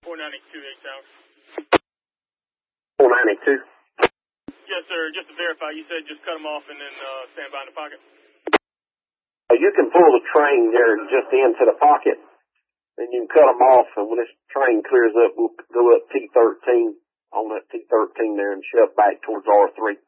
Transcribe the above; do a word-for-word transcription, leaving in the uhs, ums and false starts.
four ninety-two, H Towers. four ninety-two? Yes, sir. Just to verify, you said just cut them off and then uh, stand by in the pocket? Uh, you can pull the train there just into the pocket, and you can cut them off, and when this train clears up, we'll go up T thirteen on that T thirteen there and shove back towards R three.